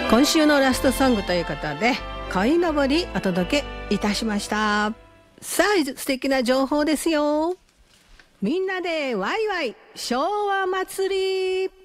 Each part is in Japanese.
今週のラストソングということで鯉のぼりお届けいたしました。さあ素敵な情報ですよ。みんなでワイワイ昭和祭り。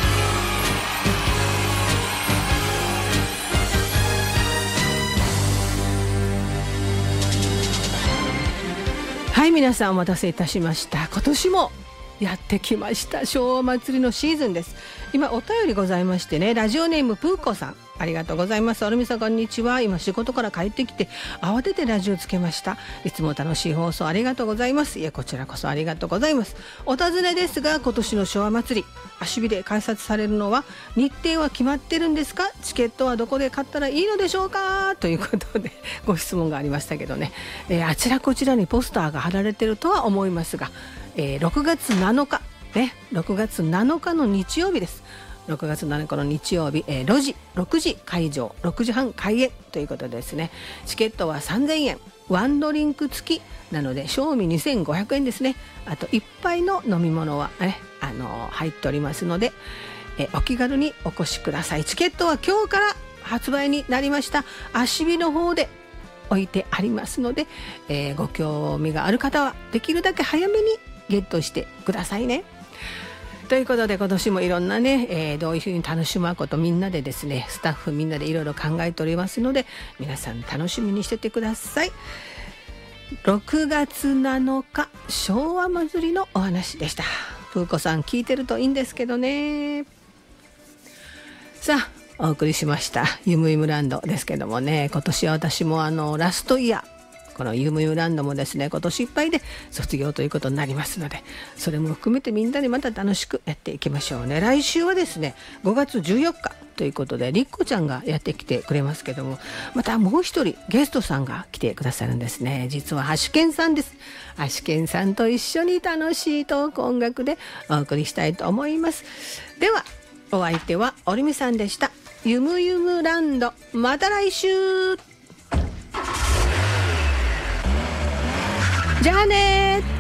はい、皆さんお待たせいたしました。今年もやってきました昭和祭りのシーズンです。今お便りございましてね、ラジオネームプーコさん、ありがとうございます。アルミさんこんにちは。今仕事から帰ってきて慌ててラジオつけました。いつも楽しい放送ありがとうございます。いやこちらこそありがとうございます。お尋ねですが、今年の昭和祭り足火で開催されるのは日程は決まってるんですか？チケットはどこで買ったらいいのでしょうか？ということでご質問がありましたけどね、あちらこちらにポスターが貼られてるとは思いますが、6月7日ね、6月7日の日曜日です。6月7日の日曜日、6時会場、6時半開演ということですね。チケットは3000円、ワンドリンク付きなので賞味2500円ですね。あと一杯の飲み物はね、入っておりますので、お気軽にお越しください。チケットは今日から発売になりました。足火の方で置いてありますので、ご興味がある方はできるだけ早めにゲットしてくださいね。ということで今年もいろんなね、どういうふうに楽しむことみんなでですね、スタッフみんなでいろいろ考えておりますので、皆さん楽しみにしててください。6月7日昭和祭りのお話でした。風子さん聞いてるといいんですけどね。さあお送りしましたゆむゆむランドですけどもね、今年は私もラストイヤー、このゆむゆむランドもですね今年いっぱいで卒業ということになりますので、それも含めてみんなでまた楽しくやっていきましょうね。来週はですね5月14日ということでりっこちゃんがやってきてくれますけども、またもう一人ゲストさんが来てくださるんですね。実は橋健さんです。橋健さんと一緒に楽しいトーク音楽でお送りしたいと思います。ではお相手はおりみさんでした。ゆむゆむランド、また来週。じゃあね。